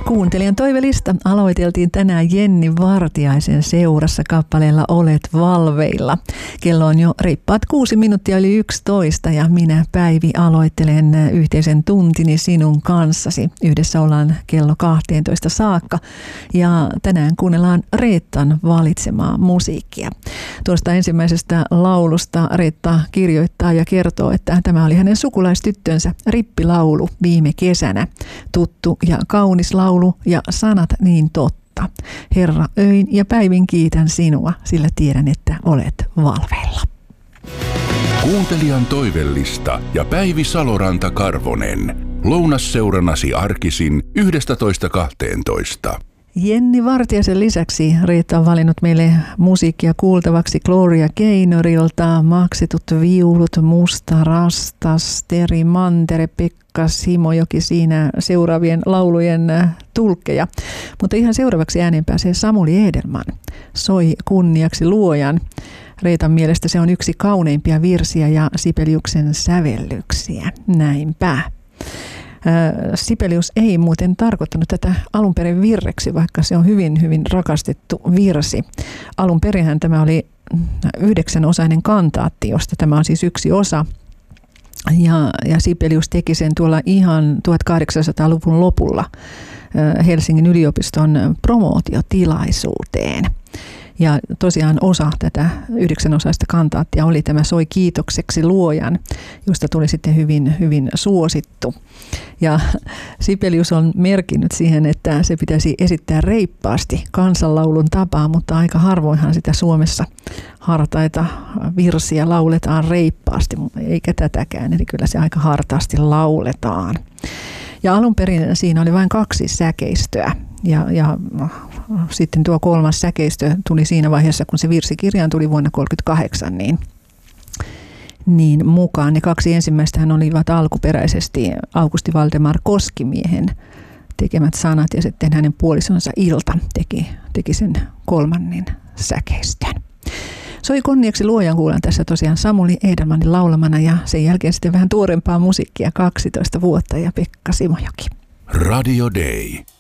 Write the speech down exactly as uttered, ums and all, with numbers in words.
Kuuntelijan toivelista aloiteltiin tänään Jenni Vartiaisen seurassa kappaleella Olet valveilla. Kello on jo reippaat kuusi minuuttia yli yksitoista ja minä Päivi aloittelen yhteisen tuntini sinun kanssasi. Yhdessä ollaan kello kahteentoista saakka ja tänään kuunnellaan Reettan valitsemaa musiikkia. Tuosta ensimmäisestä laulusta Reetta kirjoittaa ja kertoo, että tämä oli hänen sukulaistyttönsä rippilaulu viime kesänä. Tuttu ja kaunis laulu ja sanat niin totta. Herra, öin ja päivin kiitän sinua, sillä tiedän, että olet valveilla. Kuuntelijan toivellista ja Päivi Saloranta-Karvonen. Lounasseuranasi arkisin yhdestätoista kahteentoista. Jenni Vartiaisen lisäksi Reetta on valinnut meille musiikkia kuultavaksi Gloria Gaynorilta, Maksetut viulut, Musta rastas, Teri Mantere, Pekka Simojoki siinä seuraavien laulujen tulkkeja. Mutta ihan seuraavaksi ääneen pääsee Samuli Edelman. Soi kunniaksi luojan. Reetan mielestä se on yksi kauneimpia virsiä ja Sibeliuksen sävellyksiä. Näinpä. Sibelius ei muuten tarkoittanut tätä alun perin virreksi, vaikka se on hyvin, hyvin rakastettu virsi. Alun perinhän tämä oli yhdeksän-osainen kantaatti, josta tämä on siis yksi osa. Ja, ja Sibelius teki sen tuolla ihan tuhatkahdeksansataaluvun lopulla Helsingin yliopiston promootiotilaisuuteen. Ja tosiaan osa tätä yhdeksän-osaista kantaattia oli tämä Soi kiitokseksi luojan, josta tuli sitten hyvin, hyvin suosittu. Ja Sibelius on merkinnyt siihen, että se pitäisi esittää reippaasti kansanlaulun tapaa, mutta aika harvoinhan sitä Suomessa hartaita virsiä lauletaan reippaasti, eikä tätäkään, eli kyllä se aika hartaasti lauletaan. Ja alun perin siinä oli vain kaksi säkeistöä ja, ja sitten tuo kolmas säkeistö tuli siinä vaiheessa, kun se virsikirjaan tuli vuonna tuhatyhdeksänsataakolmekymmentäkahdeksan, niin, niin mukaan. Ne kaksi ensimmäistähän olivat alkuperäisesti Aukusti Valdemar Koskimiehen tekemät sanat ja sitten hänen puolisonsa Ilta teki, teki sen kolmannen säkeistön. Soi kunniaksi luojan kuulen tässä tosiaan Samuli Edelmanin laulamana ja sen jälkeen sitten vähän tuorempaa musiikkia, kaksitoista vuotta ja Pekka Simojoki. Radio Day.